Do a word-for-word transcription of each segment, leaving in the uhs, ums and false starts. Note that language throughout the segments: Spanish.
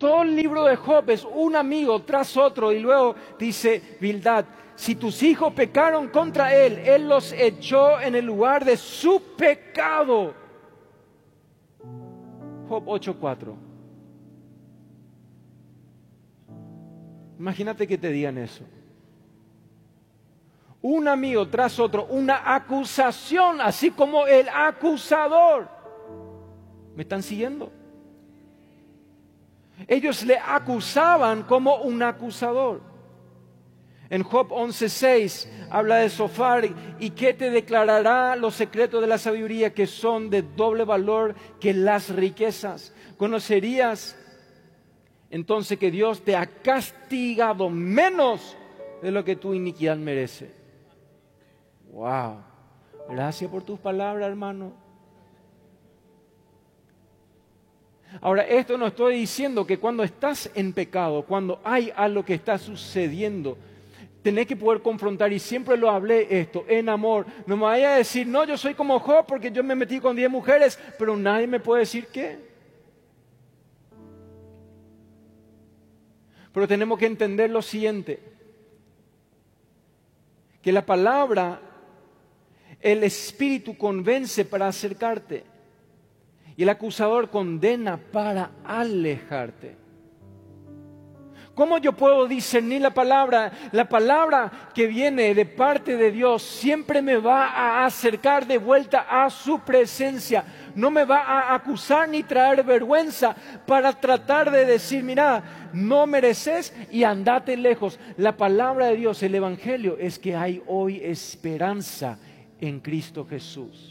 Todo el libro de Job es un amigo tras otro y luego dice Bildad, si tus hijos pecaron contra él, él los echó en el lugar de su pecado. Job ocho cuatro. Imagínate que te digan eso. Un amigo tras otro, una acusación, así como el acusador. ¿Me están siguiendo? Ellos le acusaban como un acusador. En Job once seis habla de Zofar, y que te declarará los secretos de la sabiduría, que son de doble valor que las riquezas. Conocerías entonces que Dios te ha castigado menos de lo que tu iniquidad merece. Wow, gracias por tus palabras, hermano. Ahora, esto no estoy diciendo que cuando estás en pecado, cuando hay algo que está sucediendo, tenés que poder confrontar, y siempre lo hablé esto, en amor. No me vaya a decir, no, yo soy como Job porque yo me metí con diez mujeres, pero nadie me puede decir qué. Pero tenemos que entender lo siguiente, que la palabra, el Espíritu convence para acercarte, y el acusador condena para alejarte. ¿Cómo yo puedo discernir la palabra? La palabra que viene de parte de Dios siempre me va a acercar de vuelta a su presencia. No me va a acusar ni traer vergüenza para tratar de decir, mira, no mereces y andate lejos. La palabra de Dios, el Evangelio, es que hay hoy esperanza en Cristo Jesús.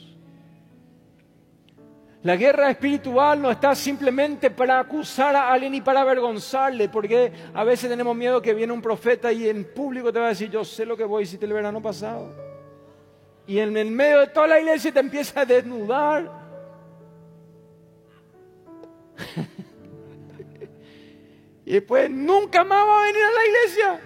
La guerra espiritual no está simplemente para acusar a alguien y para avergonzarle, porque a veces tenemos miedo que viene un profeta y en público te va a decir, yo sé lo que vos hiciste el verano pasado. Y en el medio de toda la iglesia te empieza a desnudar. Y después nunca más va a venir a la iglesia.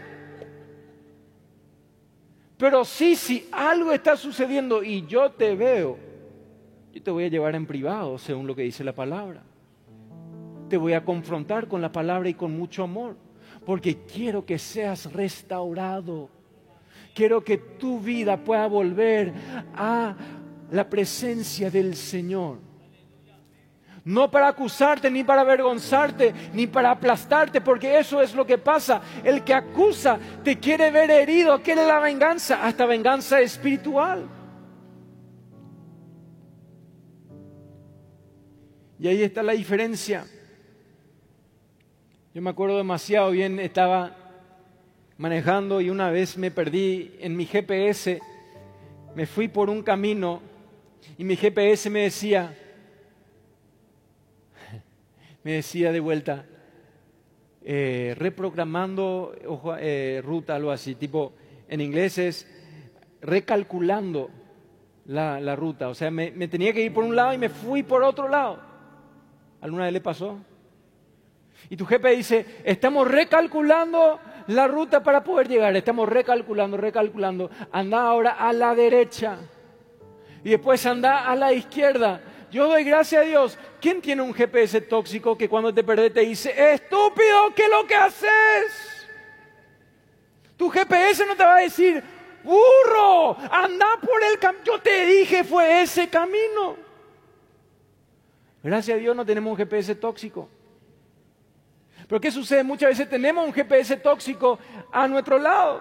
Pero sí, si algo está sucediendo y yo te veo, yo te voy a llevar en privado, según lo que dice la palabra. Te voy a confrontar con la palabra y con mucho amor, porque quiero que seas restaurado. Quiero que tu vida pueda volver a la presencia del Señor. No para acusarte, ni para avergonzarte, ni para aplastarte, porque eso es lo que pasa. El que acusa te quiere ver herido, quiere la venganza, hasta venganza espiritual. Y ahí está la diferencia. Yo me acuerdo demasiado bien, estaba manejando y una vez me perdí en mi G P S. Me fui por un camino y mi G P S me decía, me decía de vuelta, eh, reprogramando eh, ruta, algo así, tipo, en inglés es recalculando la, la ruta. O sea, me, me tenía que ir por un lado y me fui por otro lado. ¿Alguna vez le pasó? Y tu jefe dice, estamos recalculando la ruta para poder llegar, estamos recalculando, recalculando, anda ahora a la derecha y después anda a la izquierda. Yo doy gracias a Dios. ¿Quién tiene un G P S tóxico que cuando te perdés te dice, estúpido, ¿qué es lo que haces? Tu G P S no te va a decir, burro, anda por el camino, yo te dije fue ese camino. Gracias a Dios no tenemos un G P S tóxico. Pero ¿qué sucede? Muchas veces tenemos un G P S tóxico a nuestro lado,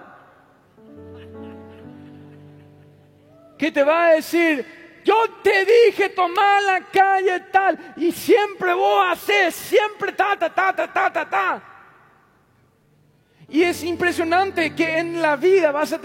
que te va a decir, yo te dije tomar la calle tal, y siempre vos haces, siempre ta, ta, ta, ta, ta, ta, ta. Y es impresionante que en la vida vas a